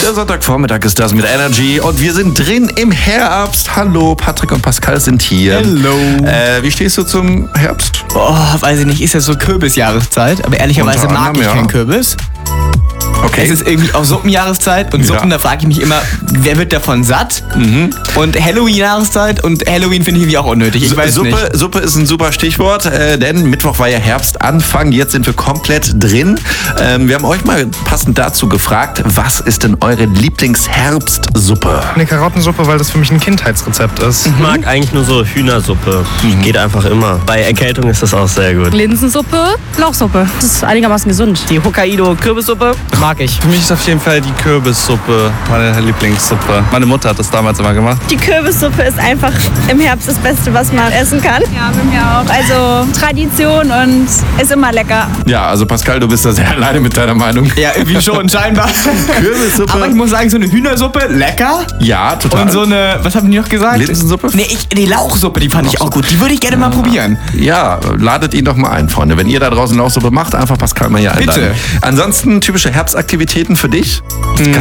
Der Sonntagvormittag ist das mit Energy und wir sind drin im Herbst. Hallo, Patrick und Pascal sind hier. Hello. Wie stehst du zum Herbst? Oh, weiß ich nicht, ist ja so Kürbisjahreszeit, aber ehrlicherweise Unter mag anderem, ich ja. keinen Kürbis. Okay. Es ist irgendwie auch Suppenjahreszeit und Suppen, Ja. da frage ich mich immer, wer wird davon satt? Und Halloween-Jahreszeit und Halloween finde ich irgendwie auch unnötig. Ich weiß nicht. Suppe ist ein super Stichwort, denn Mittwoch war ja Herbstanfang, jetzt sind wir komplett drin. Wir haben euch mal passend dazu gefragt, was ist denn eure Lieblingsherbstsuppe? Eine Karottensuppe, weil das für mich ein Kindheitsrezept ist. Ich mag eigentlich nur so Hühnersuppe. Geht einfach immer. Bei Erkältung ist das auch sehr gut. Linsensuppe, Lauchsuppe. Das ist einigermaßen gesund. Die Hokkaido-Kürbissuppe mag ich. Für mich ist auf jeden Fall die Kürbissuppe meine Lieblingssuppe. Meine Mutter hat das damals immer gemacht. Die Kürbissuppe ist einfach im Herbst das Beste, was man essen kann. Ja, bei mir auch. Also Tradition und ist immer lecker. Ja, also Pascal, du bist da sehr alleine mit deiner Meinung. Ja, irgendwie schon, scheinbar. Kürbissuppe. Aber ich muss sagen, so eine Hühnersuppe, lecker. Ja, total. Und so eine, was haben die noch gesagt? Linsensuppe? Nee, die Lauchsuppe, die fand ich auch gut. Die würde ich gerne mal probieren. Ja, ladet ihn doch mal ein, Freunde. Wenn ihr da draußen Lauchsuppe macht, einfach Pascal mal hier einladen. Bitte. Ansonsten typische Herbstaktivitäten für dich?